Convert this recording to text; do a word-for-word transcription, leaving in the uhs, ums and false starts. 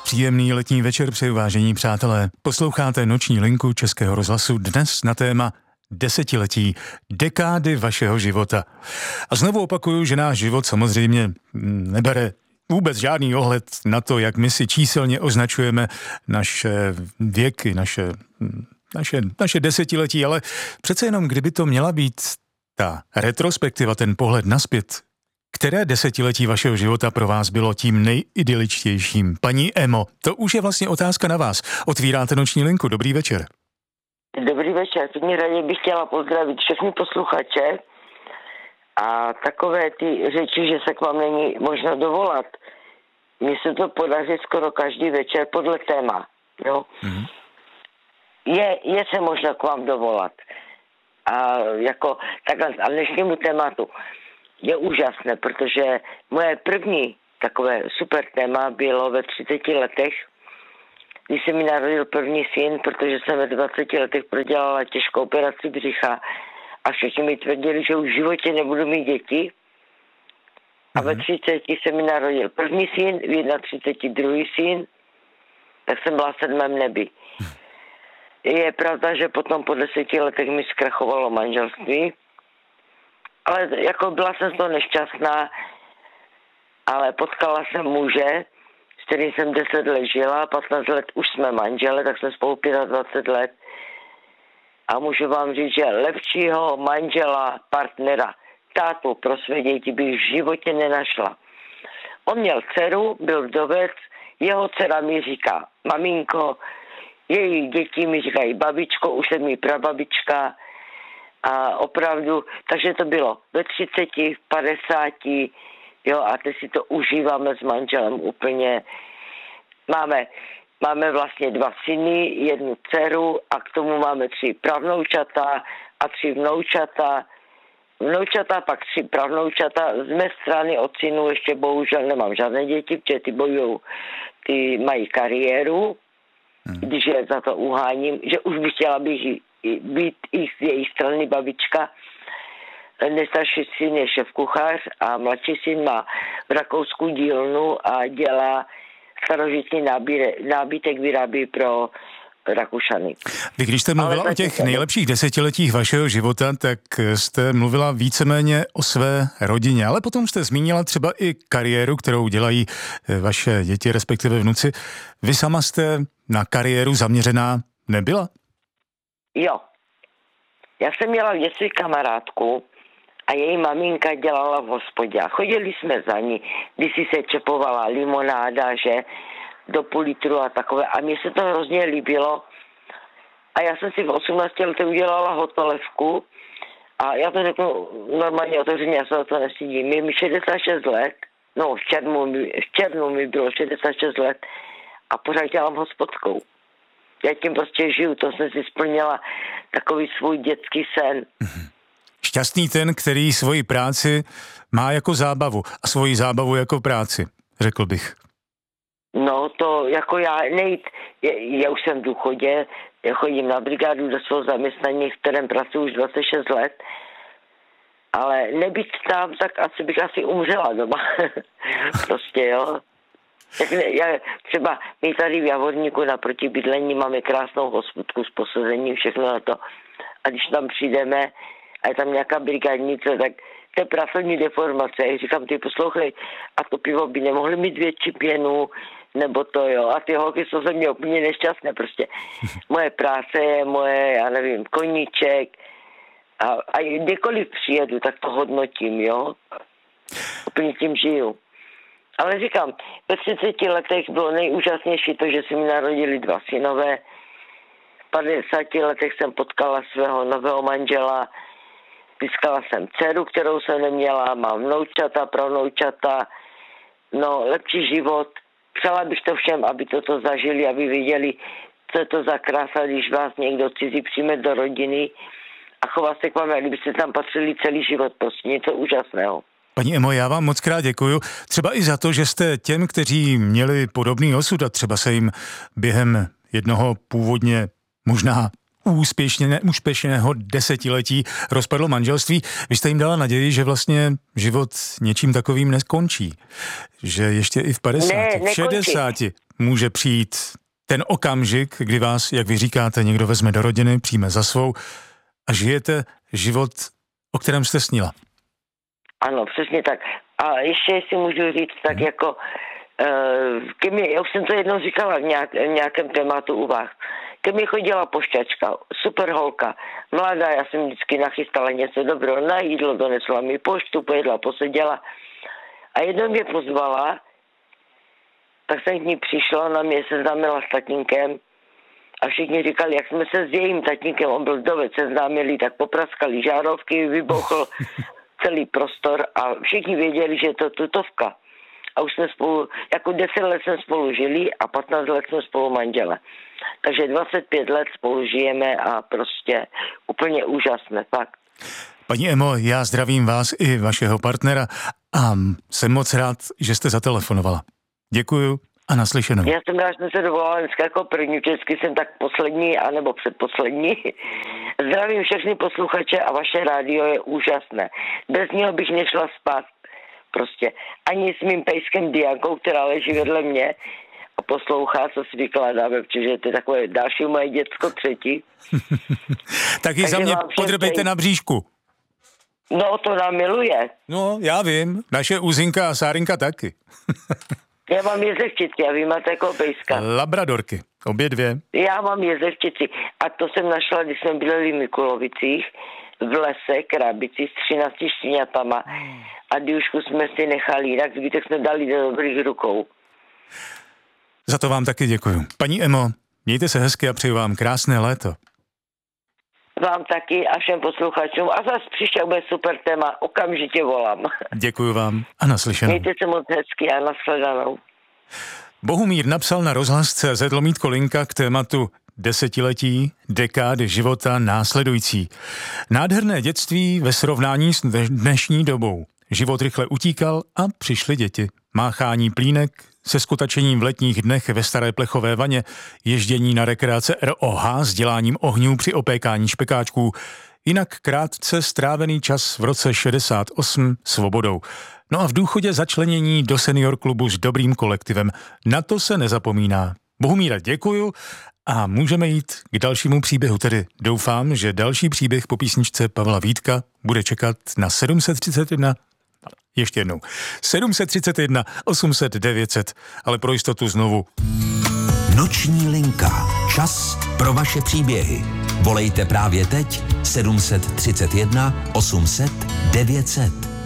Příjemný letní večer přeju, vážení přátelé. Posloucháte Noční linku Českého rozhlasu dnes na téma desetiletí, dekády vašeho života. A znovu opakuju, že náš život samozřejmě nebere vůbec žádný ohled na to, jak my si číselně označujeme naše věky, naše, naše, naše desetiletí, ale přece jenom, kdyby to měla být ta retrospektiva, ten pohled nazpět, které desetiletí vašeho života pro vás bylo tím nejidyličtějším? Paní Emo, to už je vlastně otázka na vás. Otvíráte Noční linku. Dobrý večer. Dobrý večer. V první řadě bych chtěla pozdravit všechny posluchače a takové ty řeči, že se k vám není možno dovolat. Mně se to podaří skoro každý večer podle téma. Jo? Mm-hmm. Je, je se možno k vám dovolat. A jako takhle a dnešnímu tématu je úžasné, protože moje první takové super téma bylo ve třiceti letech, když se mi narodil první syn, protože jsem ve dvaceti letech prodělala těžkou operaci břicha a všichni mi tvrdili, že už v životě nebudu mít děti. A ve třiceti se mi narodil první syn, v třiceti jedna druhý syn, tak jsem byla v sedmém nebi. Je pravda, že potom po deseti letech mi zkrachovalo manželství, ale jako byla jsem z toho nešťastná, ale potkala jsem muže, s kterým jsem deset let žila, patnáct let už jsme manžele, tak jsme spolu dvacet pět let. A můžu vám říct, že lepšího manžela, partnera, tátu pro své děti bych v životě nenašla. On měl dceru, byl vdovec, jeho dcera mi říká maminko, její děti mi říkají babičko, už jsem mi prababička. A opravdu, takže to bylo ve třiceti, v padesáti, jo, a teď si to užíváme s manželem úplně. Máme, máme vlastně dva syny, jednu dceru a k tomu máme tři pravnoučata a tři vnoučata. Vnoučata, pak tři pravnoučata. Z mé strany od synů ještě bohužel nemám žádné děti, protože ty bojujou, ty mají kariéru, hmm. když je za to uháním, že už bych chtěla být být i z její strany babička. Nejstarší syn je šéfkuchař a mladší syn má v Rakousku dílnu a dělá starožitný nábytek, vyrábí pro Rakušany. Vy když jste mluvila o těch nejlepších desetiletích vašeho života, tak jste mluvila víceméně o své rodině, ale potom jste zmínila třeba i kariéru, kterou dělají vaše děti, respektive vnuci. Vy sama jste na kariéru zaměřená nebyla? Jo. Já jsem měla v dětství kamarádku a její maminka dělala v hospodě. Chodili jsme za ní, když si se čepovala limonáda, že do půl litru a takové. A mně se to hrozně líbilo. A já jsem si v osmnácti letech udělala hotelevku a já to řeknu normálně otevřeně, já se o to nestydím. Je mi šedesát šest let, no v červnu, v červnu mi bylo šedesát šest let a pořád dělám hospodskou. Já tím prostě žiju, to jsem si splnila takový svůj dětský sen. Šťastný ten, který svoji práci má jako zábavu a svoji zábavu jako práci, řekl bych. No to jako já nejít, já, já už jsem v důchodě, já chodím na brigádu do svého zaměstnání, v kterém pracuji už dvacet šest let, ale nebýt tam, tak asi bych asi umřela doma. Prostě jo. Tak já, třeba my tady v Javorníku naproti bydlení máme krásnou hospodku s posazením, všechno na to. A když tam přijdeme a je tam nějaká brigádnice, tak to je pracovní deformace. Já říkám, ty poslouchej, a to pivo by nemohli mít větší pěnu, nebo to jo. A ty holky jsou ze mě úplně nešťastné prostě. Moje práce je moje, já nevím, koníček. A, a kdekoliv přijedu, tak to hodnotím, jo. Úplně tím žiju. Ale říkám, ve třiceti letech bylo nejúžasnější to, že se mi narodili dva synové. V padesáti letech jsem potkala svého nového manžela. Získala jsem dceru, kterou jsem neměla. Mám vnoučata, pravnoučata. No, lepší život. Přála bych to všem, aby toto zažili, aby viděli, co je to za krása, když vás někdo cizí přijme do rodiny a chová se k vám, jak kdybyste tam patřili celý život. Prostě něco úžasného. Paní Emo, já vám moc krát děkuju. Třeba i za to, že jste těm, kteří měli podobný osud a třeba se jim během jednoho původně možná úspěšně, úspěšného desetiletí rozpadlo manželství, vy jste jim dala naději, že vlastně život něčím takovým neskončí. Že ještě i v padesáti, v šedesáti může přijít ten okamžik, kdy vás, jak vy říkáte, někdo vezme do rodiny, přijme za svou a žijete život, o kterém jste snila. Ano, přesně tak. A ještě si můžu říct tak hmm. jako, uh, ke mně, já už jsem to jednou říkala v, nějak, v nějakém tématu u vás, ke mně chodila pošťačka, super holka, mladá, já jsem vždycky nachystala něco dobrého na jídlo, donesla mi poštu, pojedla, poseděla a jednou mě pozvala, tak jsem k ní přišla, ona mě seznámila s tatínkem a všichni říkali, jak jsme se s jejím tatínkem, on byl dovec, seznámili, tak popraskali žárovky, vybuchl celý prostor a všichni věděli, že je to tutovka. A už jsme spolu, jako deset let jsme spolu žili a patnáct let jsme spolu manžele. Takže dvacet pět let spolu žijeme a prostě úplně úžasné, fakt. Paní Emo, já zdravím vás i vašeho partnera a jsem moc rád, že jste zatelefonovala. Děkuju a naslyšenou. Já jsem rád, že jsem se dovolala dneska jako první, vždycky jsem tak poslední, anebo předposlední. Zdravím všechny posluchače a vaše rádio je úžasné. Bez něho bych nešla spát. Prostě ani s mým pejskem Diankou, která leží vedle mě a poslouchá, co si vykládáme, protože to je takové další moje děcko třetí. Taky za mě podrbejte na bříšku. No, to nám miluje. No, já vím. Naše Uzinka a Sárinka taky. Já mám jezevčici a vy máte jako pejska. Labradorky, obě dvě. Já mám jezevčici a to jsem našla, když jsme byli v Mikulovicích, v lese, krabici s třinácti štěňatama a Diušku jsme si nechali jinak, zbytek jsme dali do dobrých rukou. Za to vám taky děkuju. Paní Emo, mějte se hezky a přeju vám krásné léto. Vám taky a všem posluchačům a zase příště bude super téma, okamžitě volám. Děkuju vám a naslyšenou. Mějte se moc hezky a nashledanou. Bohumír napsal na rozhlas tečka cé zet lomítko linka k tématu desetiletí, dekády života následující. Nádherné dětství ve srovnání s dnešní dobou. Život rychle utíkal a přišly děti. Máchání plínek, se skutačením v letních dnech ve staré plechové vaně, ježdění na rekreace R O H s děláním ohňů při opékání špekáčků, jinak krátce strávený čas v roce šedesát osm svobodou. No a v důchodě začlenění do senior klubu s dobrým kolektivem. Na to se nezapomíná. Bohumíra, děkuju a můžeme jít k dalšímu příběhu, tedy doufám, že další příběh po písničce Pavla Vítka bude čekat na sedm set třicet jedna, ještě jednou, sedm set třicet jedna osm set devět set, ale pro jistotu znovu. Noční linka. Čas pro vaše příběhy. Volejte právě teď sedm set třicet jedna osm set devět set.